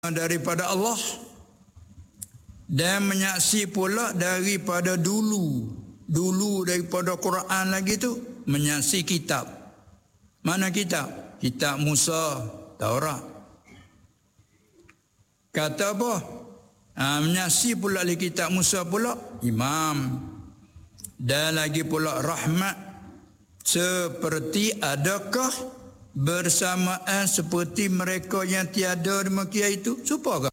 daripada Allah dan menyaksi pula daripada dulu daripada Quran lagi tu menyaksi kitab. Mana kitab? Kitab Musa, Taurat. Kata apa? Menyaksi pula li kitab Musa pula imam. Dan lagi pula rahmat seperti adakah bersamaan seperti mereka yang tiada demikian itu? Supaya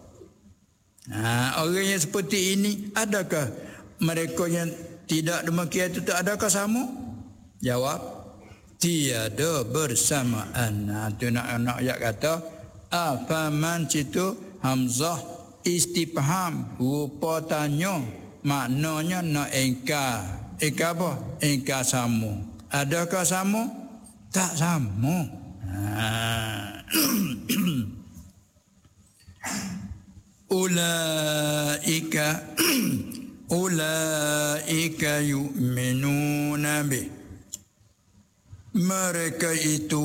orang yang seperti ini, adakah mereka yang tidak demikian itu adakah sama? Jawab, tiada bersamaan. Itu nak ayat kata afaman situ hamzah istifham, rupa tanya, maknanya nak engkar. Engkar apa? Engkar sama. Adakah sama? Tak sama. Ulaika yu'minuna bih. Mereka itu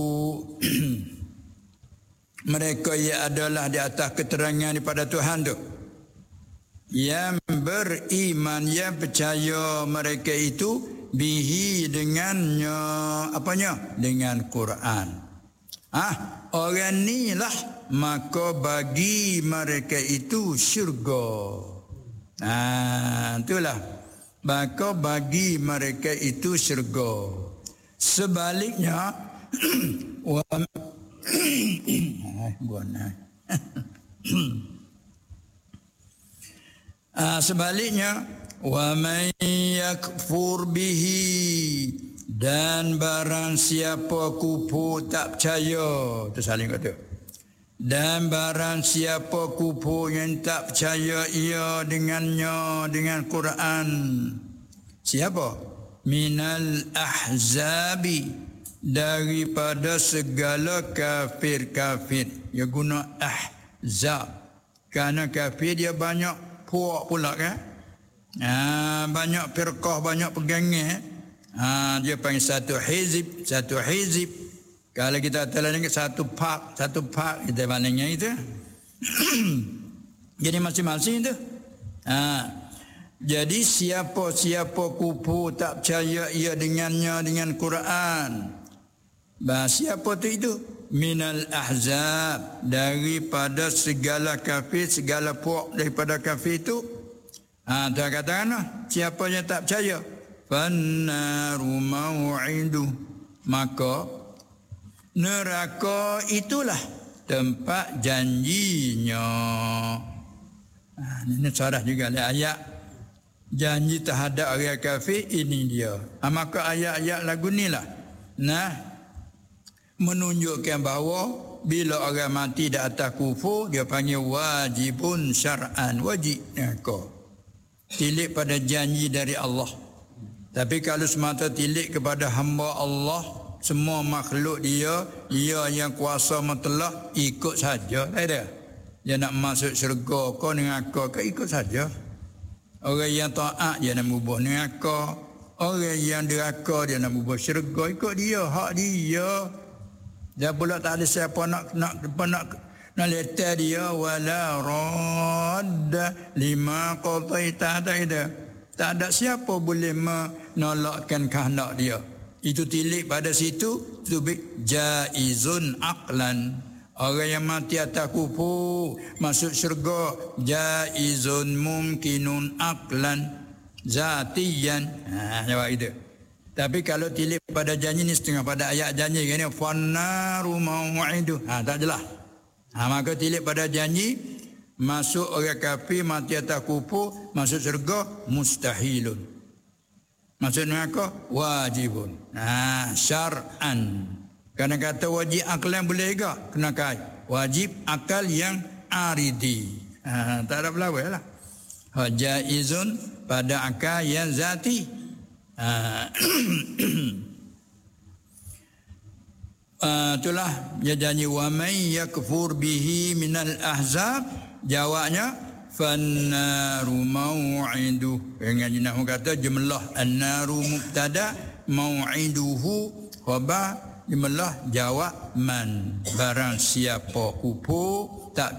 mereka yang adalah di atas keterangan daripada Tuhan tu, yang beriman, yang percaya mereka itu bihi dengannya, apanya? Dengan Quran. Orang ni lah maka bagi mereka itu syurga. Itulah. Maka bagi mereka itu syurga. Sebaliknya sebaliknya wa man yakfur bihi, dan barang siapa kufur tak percaya, tu saling kata, dan barang siapa kufur yang tak percaya ia dengannya, dengan Quran, siapa? Minal ahzabi, daripada segala kafir-kafir. Dia guna ahzab kerana kafir dia banyak puak pula kan. Banyak firqah, banyak pegangan. Dia panggil satu hizib. Kalau kita telan satu pak kita panggilnya itu. Jadi masing-masing tu. Jadi siapa-siapa kufur tak percaya ia dengannya, dengan Quran. Siapa tu itu? Minal ahzab, daripada segala kafir, segala puak daripada kafir itu. Dia katakan siapa yang tak percaya, fannaru mau'idu, maka neraka itulah tempat janjinya. Ini sarah juga ayat janji terhadap orang kafir, ini dia. Maka ayat-ayat lagu ni lah menunjukkan bahawa bila orang mati di atas kufur, dia panggil wajibun syar'an, wajib neraka. Tilik pada janji dari Allah. Tapi kalau semata tilik kepada hamba Allah, semua makhluk dia yang kuasa mutlak, ikut saja. Tak ada. Dia nak masuk syurga kau dengan kau ikut saja. Orang yang taat dia nak mubah neraka, orang yang deraka dia nak mubah syurga, ikut dia, hak dia. Dia pula tak ada siapa nak letak dia, wala radda lima qadaita, tak ada siapa boleh menolakkan kehendak dia. Itu tilik pada situ, itu jaizun aqlan. Orang yang mati atas kufur masuk syurga, jaizun mumkinun aqlan zatiyan. Jawab itu. Tapi kalau tilik pada janji ni setengah pada ayat janji kan, fannaru mau'idu. Tak jelas. Maka tilik pada janji, masuk orang kafir mati atas kufur masuk syurga mustahilun. Masuk neraka wajibun. Syar'an. Kerana kata wajib akal yang boleh juga kena kait. Wajib akal yang aridi. Tak ada pelawai lah. Jaizun pada akal yang zati. Itulah dia janji wa man yakfur bihi minal ahzab. Jawabnya fannaru mau'idu. Dengan jenah kata jumlah an-naru mubtada, mau'iduhu khabar. Jumlah jawab man, barang siapa kufur